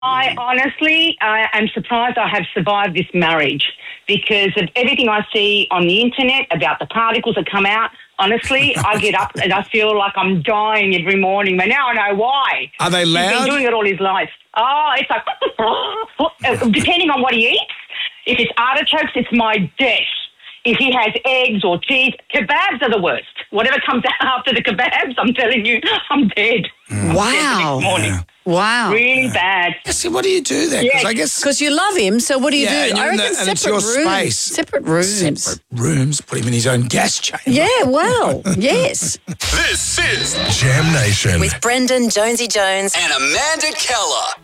I honestly am surprised I have survived this marriage because of everything I see on the internet about the particles that come out. Honestly, I get up and I feel like I'm dying every morning, but now I know why. Are they loud? He's been doing it all his life. Oh, it's like, depending on what he eats, if it's artichokes, it's my death. If he has eggs or cheese, kebabs are the worst. Whatever comes out after the kebabs, I'm telling you, I'm dead. Wow. Next morning. Wow. Really bad. So what do you do then? Yeah. I guess... Because you love him, so what do you do? and I reckon and it's separate your rooms. space. Separate rooms. Separate rooms. Put him in his own gas chamber. Yeah, well, yes. This is Jam Nation With Brendan Jonesy Jones and Amanda Keller.